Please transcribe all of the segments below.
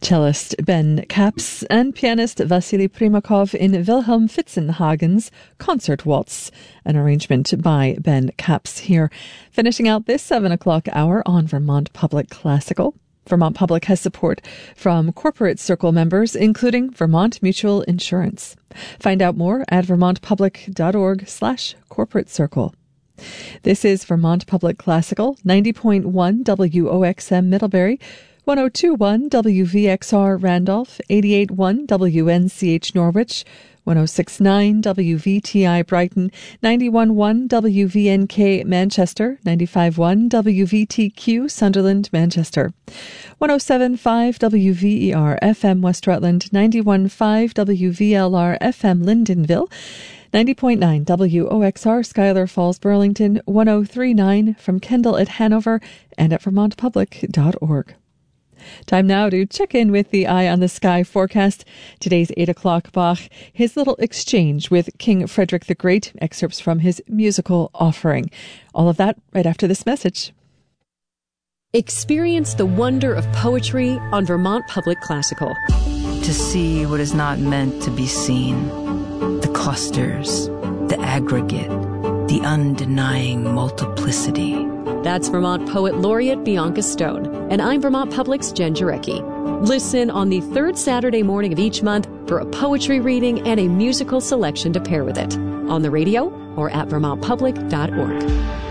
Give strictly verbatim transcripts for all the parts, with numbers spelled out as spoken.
Cellist Ben Kaps and pianist Vasily Primakov in Wilhelm Fitzenhagen's Concert Waltz, an arrangement by Ben Kaps here. Finishing out this seven o'clock hour on Vermont Public Classical. Vermont Public has support from Corporate Circle members, including Vermont Mutual Insurance. Find out more at vermontpublic.org slash corporate circle. This is Vermont Public Classical, ninety point one W O X M Middlebury, one oh two point one W V X R Randolph, eighty-eight point one W N C H Norwich, one oh six point nine W V T I Brighton, ninety-one point one W V N K Manchester, ninety-five point one W V T Q Sunderland Manchester, one oh seven point five W V E R F M West Rutland, ninety-one point five W V L R F M Lyndonville, ninety point nine W O X R Schuyler Falls Burlington, one oh three point nine from Kendall at Hanover, and at vermont public dot org. Time now to check in with the Eye on the Sky forecast. Today's eight o'clock Bach, his little exchange with King Frederick the Great, excerpts from his musical offering. All of that right after this message. Experience the wonder of poetry on Vermont Public Classical. To see what is not meant to be seen. The clusters, the aggregate, the undenying multiplicity. That's Vermont Poet Laureate Bianca Stone, and I'm Vermont Public's Jen Jarecki. Listen on the third Saturday morning of each month for a poetry reading and a musical selection to pair with it, on the radio or at vermont public dot org.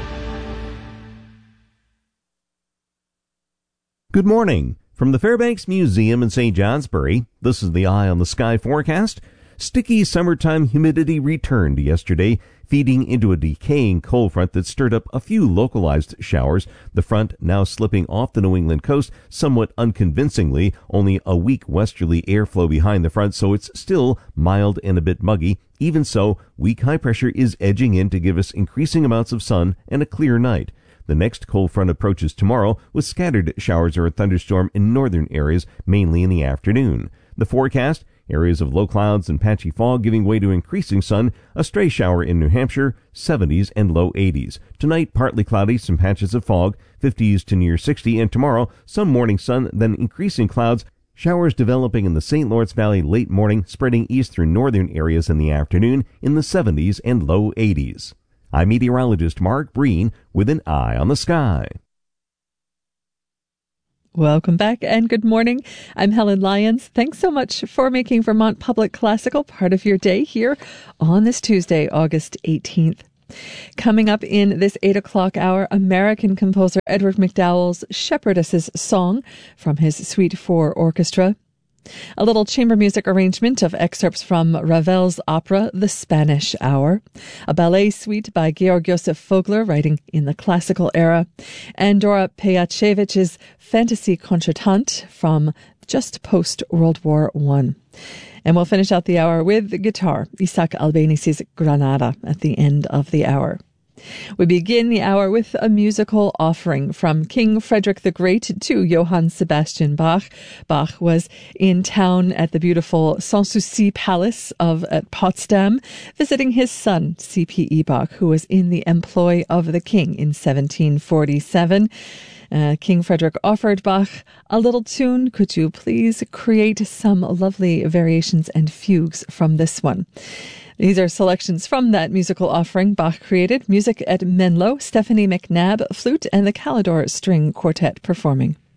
Good morning. From the Fairbanks Museum in Saint Johnsbury, this is the Eye on the Sky forecast. Sticky summertime humidity returned yesterday, feeding into a decaying cold front that stirred up a few localized showers. The front now slipping off the New England coast somewhat unconvincingly, only a weak westerly airflow behind the front, so it's still mild and a bit muggy. Even so, weak high pressure is edging in to give us increasing amounts of sun and a clear night. The next cold front approaches tomorrow with scattered showers or a thunderstorm in northern areas, mainly in the afternoon. The forecast: areas of low clouds and patchy fog giving way to increasing sun, a stray shower in New Hampshire, seventies and low eighties. Tonight, partly cloudy, some patches of fog, fifties to near sixty, and tomorrow, some morning sun, then increasing clouds, showers developing in the Saint Lawrence Valley late morning, spreading east through northern areas in the afternoon in the seventies and low eighties. I'm meteorologist Mark Breen with an Eye on the Sky. Welcome back and good morning. I'm Helen Lyons. Thanks so much for making Vermont Public Classical part of your day here on this Tuesday, August eighteenth. Coming up in this eight o'clock hour, American composer Edward McDowell's Shepherdess's Song from his Suite for Orchestra. A little chamber music arrangement of excerpts from Ravel's opera, The Spanish Hour. A ballet suite by Georg Josef Vogler, writing in the classical era. And Dora Pejacevich's Fantasy Concertante from just post-World War One. And we'll finish out the hour with guitar, Isaac Albanesi's Granada at the end of the hour. We begin the hour with a musical offering from King Frederick the Great to Johann Sebastian Bach. Bach was in town at the beautiful Sanssouci Palace of at Potsdam, visiting his son, C P E Bach, who was in the employ of the king in seventeen forty-seven. Uh, King Frederick offered Bach a little tune. Could you please create some lovely variations and fugues from this one? These are selections from that musical offering Bach created. Music at Menlo, Stephanie McNabb, flute, and the Calidor String Quartet performing.